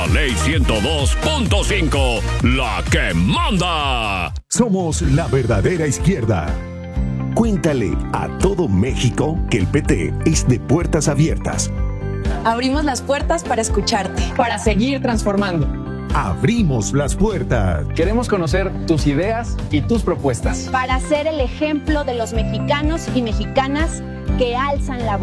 Ley 102.5, la que manda. Somos la verdadera izquierda. Cuéntale a todo México que el PT es de puertas abiertas. Abrimos las puertas para escucharte. Para seguir transformando. Abrimos las puertas. Queremos conocer tus ideas y tus propuestas. Para ser el ejemplo de los mexicanos y mexicanas que alzan la voz.